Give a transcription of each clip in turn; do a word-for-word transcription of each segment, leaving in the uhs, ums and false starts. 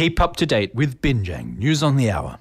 Keep up to date with Binjang News on the Hour.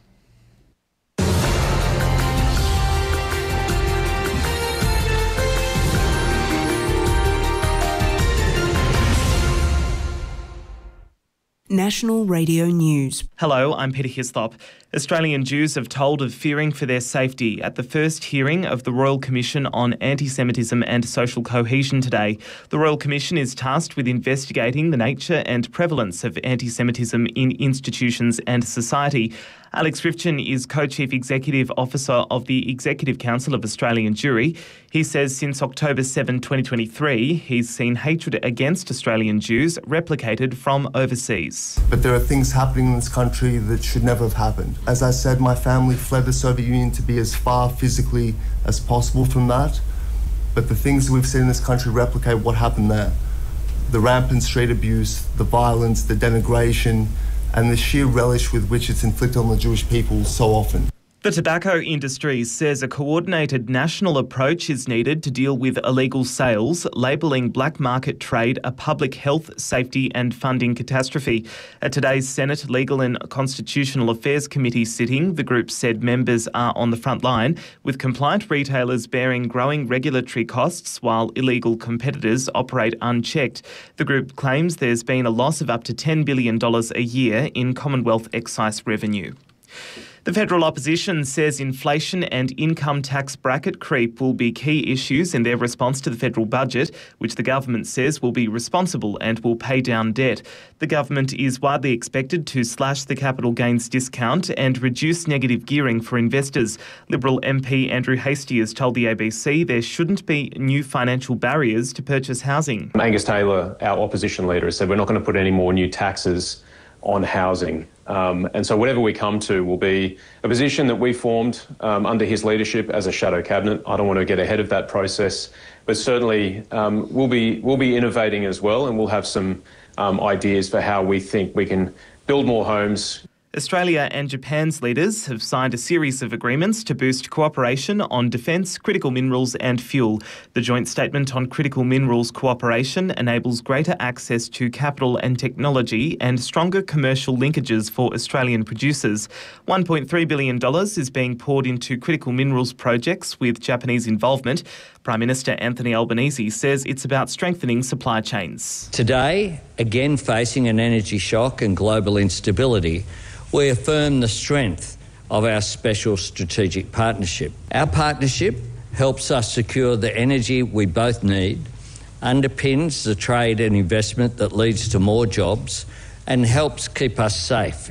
National Radio News. Hello, I'm Peter Hislop. Australian Jews have told of fearing for their safety at the first hearing of the Royal Commission on Anti-Semitism and Social Cohesion today. The Royal Commission is tasked with investigating the nature and prevalence of anti-Semitism in institutions and society. Alex Rifchin is Co-Chief Executive Officer of the Executive Council of Australian Jewry. He says since October seventh, twenty twenty-three, he's seen hatred against Australian Jews replicated from overseas. But there are things happening in this country that should never have happened. As I said, my family fled the Soviet Union to be as far physically as possible from that. But the things that we've seen in this country replicate what happened there. The rampant street abuse, the violence, the denigration, and the sheer relish with which it's inflicted on the Jewish people so often. The tobacco industry says a coordinated national approach is needed to deal with illegal sales, labelling black market trade a public health, safety and funding catastrophe. At today's Senate Legal and Constitutional Affairs Committee sitting, the group said members are on the front line, with compliant retailers bearing growing regulatory costs while illegal competitors operate unchecked. The group claims there's been a loss of up to ten billion dollars a year in Commonwealth excise revenue. The federal opposition says inflation and income tax bracket creep will be key issues in their response to the federal budget, which the government says will be responsible and will pay down debt. The government is widely expected to slash the capital gains discount and reduce negative gearing for investors. Liberal M P Andrew Hastie has told the A B C there shouldn't be new financial barriers to purchase housing. Angus Taylor, our opposition leader, has said we're not going to put any more new taxes on housing. Um, and so whatever we come to will be a position that we formed um, under his leadership as a shadow cabinet. I don't want to get ahead of that process, but certainly um, we'll be we'll be innovating as well, and we'll have some um, ideas for how we think we can build more homes. Australia and Japan's leaders have signed a series of agreements to boost cooperation on defence, critical minerals and fuel. The joint statement on critical minerals cooperation enables greater access to capital and technology and stronger commercial linkages for Australian producers. one point three billion dollars is being poured into critical minerals projects with Japanese involvement. Prime Minister Anthony Albanese says it's about strengthening supply chains. Today, again facing an energy shock and global instability, we affirm the strength of our special strategic partnership. Our partnership helps us secure the energy we both need, underpins the trade and investment that leads to more jobs, and helps keep us safe.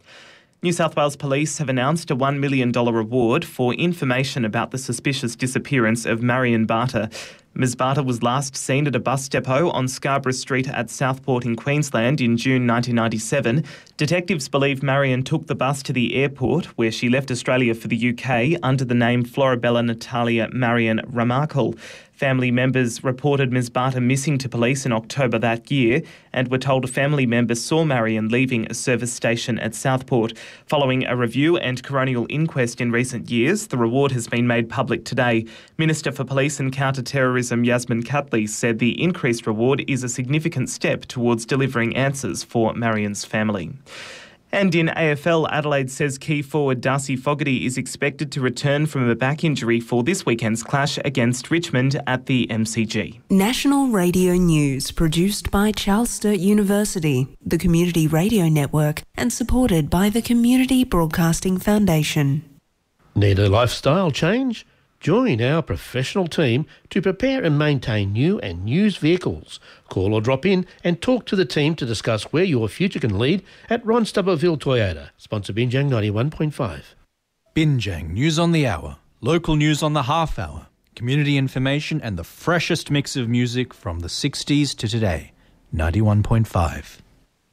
New South Wales Police have announced a one million dollars reward for information about the suspicious disappearance of Marion Barter. Miz Barter was last seen at a bus depot on Scarborough Street at Southport in Queensland in June nineteen ninety-seven. Detectives believe Marion took the bus to the airport, where she left Australia for the U K under the name Florabella Natalia Marion Ramarkle. Family members reported Miz Barter missing to police in October that year and were told a family member saw Marion leaving a service station at Southport. Following a review and coronial inquest in recent years, the reward has been made public today. Minister for Police and Counter-Terrorism Yasmin Catley said the increased reward is a significant step towards delivering answers for Marion's family. And in A F L, Adelaide says key forward Darcy Fogarty is expected to return from a back injury for this weekend's clash against Richmond at the M C G. National Radio News, produced by Charles Sturt University, the Community Radio Network, and supported by the Community Broadcasting Foundation. Need a lifestyle change? Join our professional team to prepare and maintain new and used vehicles. Call or drop in and talk to the team to discuss where your future can lead at Ron Stubberville Toyota. Sponsor Binjang ninety-one point five. Binjang News on the Hour. Local news on the half hour. Community information and the freshest mix of music from the sixties to today. ninety-one point five.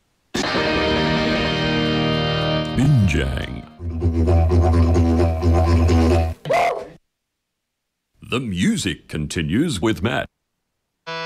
Binjang. The music continues with Matt.